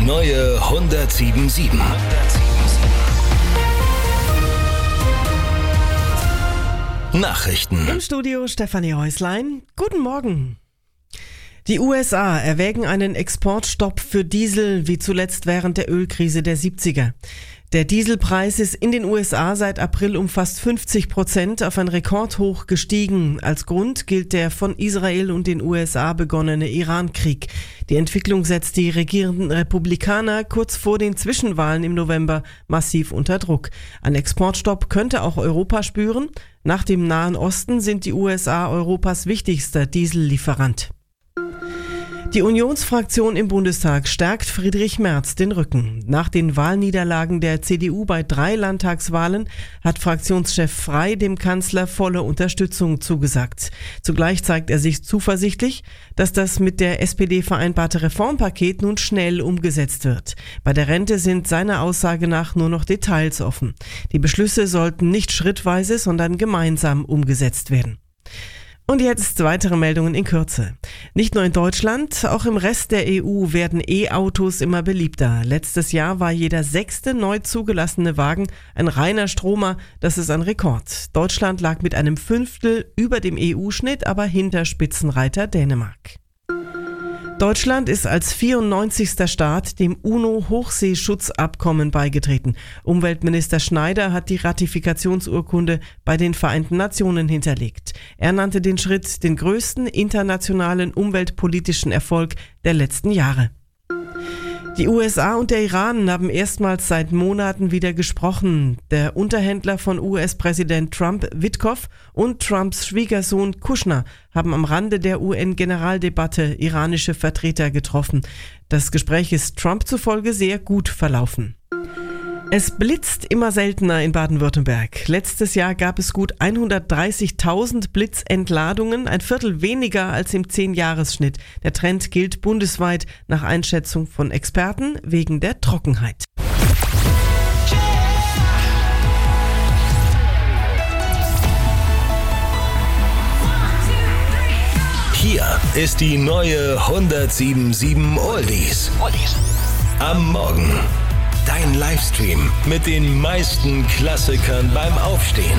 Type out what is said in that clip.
neue 107.7. Nachrichten. Im Studio Stefanie Häuslein. Guten Morgen. Die USA erwägen einen Exportstopp für Diesel, wie zuletzt während der Ölkrise der 70er. Der Dieselpreis ist in den USA seit April um fast 50% auf ein Rekordhoch gestiegen. Als Grund gilt der von Israel und den USA begonnene Iran-Krieg. Die Entwicklung setzt die regierenden Republikaner kurz vor den Zwischenwahlen im November massiv unter Druck. Ein Exportstopp könnte auch Europa spüren. Nach dem Nahen Osten sind die USA Europas wichtigster Diesellieferant. Die Unionsfraktion im Bundestag stärkt Friedrich Merz den Rücken. Nach den Wahlniederlagen der CDU bei 3 Landtagswahlen hat Fraktionschef Frey dem Kanzler volle Unterstützung zugesagt. Zugleich zeigt er sich zuversichtlich, dass das mit der SPD vereinbarte Reformpaket nun schnell umgesetzt wird. Bei der Rente sind seiner Aussage nach nur noch Details offen. Die Beschlüsse sollten nicht schrittweise, sondern gemeinsam umgesetzt werden. Und jetzt weitere Meldungen in Kürze. Nicht nur in Deutschland, auch im Rest der EU werden E-Autos immer beliebter. Letztes Jahr war jeder 6. neu zugelassene Wagen ein reiner Stromer. Das ist ein Rekord. Deutschland lag mit einem 1/5 über dem EU-Schnitt, aber hinter Spitzenreiter Dänemark. Deutschland ist als 94. Staat dem UNO-Hochseeschutzabkommen beigetreten. Umweltminister Schneider hat die Ratifikationsurkunde bei den Vereinten Nationen hinterlegt. Er nannte den Schritt den größten internationalen umweltpolitischen Erfolg der letzten Jahre. Die USA und der Iran haben erstmals seit Monaten wieder gesprochen. Der Unterhändler von US-Präsident Trump, Witkoff, und Trumps Schwiegersohn Kushner haben am Rande der UN-Generaldebatte iranische Vertreter getroffen. Das Gespräch ist Trump zufolge sehr gut verlaufen. Es blitzt immer seltener in Baden-Württemberg. Letztes Jahr gab es gut 130.000 Blitzentladungen, ein Viertel weniger als im 10-Jahres-Schnitt. Der Trend gilt bundesweit nach Einschätzung von Experten wegen der Trockenheit. Hier ist die neue 107.7 Oldies. Am Morgen. Dein Livestream mit den meisten Klassikern beim Aufstehen.